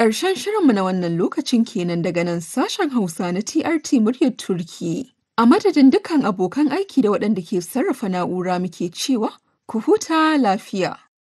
Ƙarshen shirinmu na wannan lokacin kenan daga nan sashen Hausa na TRT muryar Turki. A madadin dukkan abokan aiki da waɗanda ke sarrafa na'ura muke cewa ku huta lafiya.